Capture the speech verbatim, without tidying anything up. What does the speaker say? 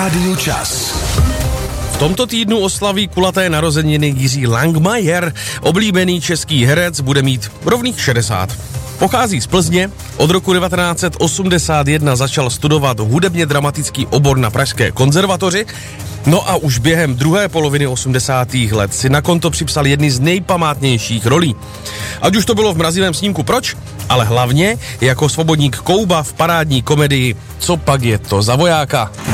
Rádiu Čas. V tomto týdnu oslaví kulaté narozeniny Jiří Langmajer. Oblíbený český herec bude mít rovných šedesát. Pochází z Plzně, od roku devatenáct set osmdesát jedna začal studovat hudebně dramatický obor na Pražské konzervatoři, no a už během druhé poloviny osmdesátých let si na konto připsal jedny z nejpamátnějších rolí. Ať už to bylo v Mrazivém snímku Proč, ale hlavně jako svobodník Kouba v parádní komedii Co pak je to za vojáka.